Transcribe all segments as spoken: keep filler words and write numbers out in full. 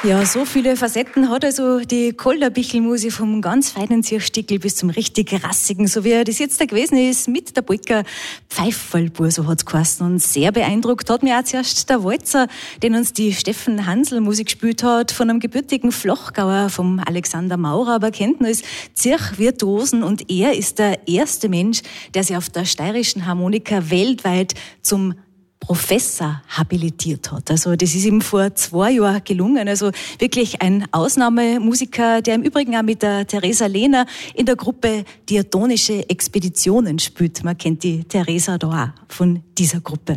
Ja, so viele Facetten hat also die Kolderbichl-Musik vom ganz feinen Zierstickel bis zum richtig rassigen, so wie er das jetzt da gewesen ist, mit der Polka Pfeiferlbur, so hat's geheißen. Und sehr beeindruckt hat mir auch zuerst der Walzer, den uns die Steffen Hansl Musik gespielt hat, von einem gebürtigen Flachgauer, vom Alexander Maurer, aber kennt ihn als Zirchvirtuosen. Und er ist der erste Mensch, der sich auf der steirischen Harmonika weltweit zum Professor habilitiert hat. Also das ist ihm vor zwei Jahren gelungen. Also wirklich ein Ausnahmemusiker, der im Übrigen auch mit der Theresa Lehner in der Gruppe Diatonische Expeditionen spielt. Man kennt die Theresa da auch von dieser Gruppe.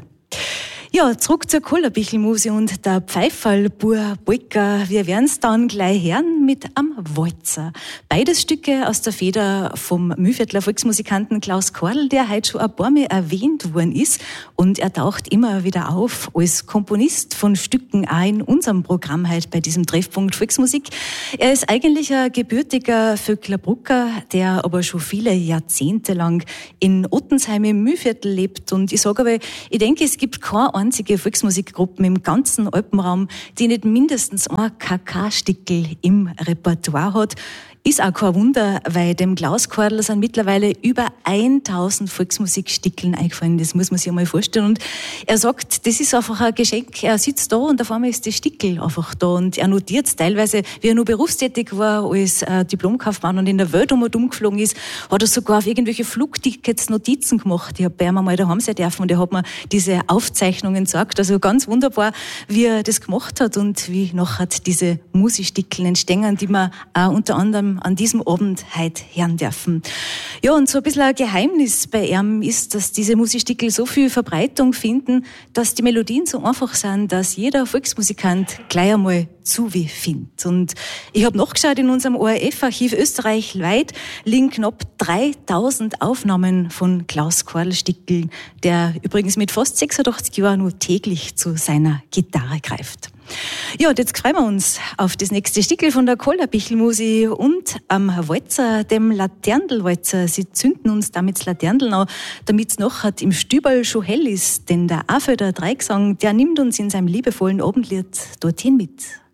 Ja, zurück zur Kolderbichl-Musik und der Pfeiferlbur Polka. Wir werden es dann gleich hören mit am Walzer. Beides Stücke aus der Feder vom Mühlviertler Volksmusikanten Klaus Kordl, der heute schon ein paar Mal erwähnt worden ist. Und er taucht immer wieder auf als Komponist von Stücken auch in unserem Programm heute bei diesem Treffpunkt Volksmusik. Er ist eigentlich ein gebürtiger Vöcklerbrucker, der aber schon viele Jahrzehnte lang in Ottensheim im Mühlviertel lebt. Und ich sage aber, ich denke, es gibt keine einzige Volksmusikgruppen im ganzen Alpenraum, die nicht mindestens ein K K-Stickel im Repertoire hat. Ist auch kein Wunder, weil dem Klaus Kordl sind mittlerweile über tausend Volksmusikstickeln eingefallen. Das muss man sich einmal vorstellen. Und er sagt, das ist einfach ein Geschenk. Er sitzt da und auf einmal ist das Stickel einfach da. Und er notiert teilweise, wie er noch berufstätig war als äh, Diplomkaufmann und in der Welt um und umgeflogen ist, hat er sogar auf irgendwelche Flugtickets Notizen gemacht. Ich habe bei ihm einmal daheim sein dürfen und er hat mir diese Aufzeichnungen gesagt. Also ganz wunderbar, wie er das gemacht hat und wie nachher diese Musikstickeln entstehen, die man auch unter anderem an diesem Abend heute hören dürfen. Ja, und so ein bisschen ein Geheimnis bei ihm ist, dass diese Musikstücke so viel Verbreitung finden, dass die Melodien so einfach sind, dass jeder Volksmusikant gleich einmal zu wie findet. Und ich habe nachgeschaut, in unserem O R F-Archiv österreichweit liegen knapp dreitausend Aufnahmen von Klaus Kordl-Stickeln, der übrigens mit fast sechsundachtzig Jahren nur täglich zu seiner Gitarre greift. Ja, und jetzt freuen wir uns auf das nächste Stickel von der Kolderbichl-Musik und am Walzer, dem Laterndelwalzer. Sie zünden uns damit das Laterndeln an, damit es nachher im Stüberl schon hell ist. Denn der Afelder Dreigesang, der nimmt uns in seinem liebevollen Abendlied dorthin mit.